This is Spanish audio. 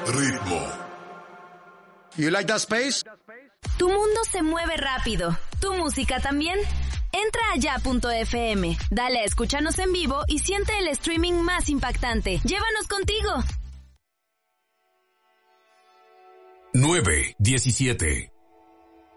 Ritmo. You like that space? Tu mundo se mueve rápido. ¿Tu música también? Entra a ya.fm, dale a escúchanos en vivo y siente el streaming más impactante. ¡Llévanos contigo! 9:17